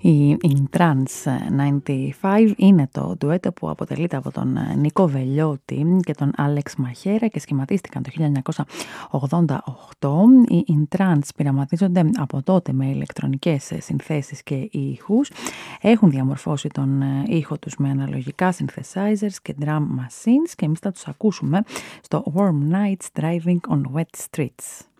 Η In Trance 95 είναι το ντουέτο που αποτελείται από τον Νίκο Βελιώτη και τον Άλεξ Μαχέρα και σχηματίστηκαν το 1988. Οι In Trance πειραματίζονται από τότε με ηλεκτρονικές συνθέσεις και ήχους. Έχουν διαμορφώσει τον ήχο τους με αναλογικά synthesizers και drum machines και εμείς θα τους ακούσουμε στο Warm Nights Driving on Wet Streets.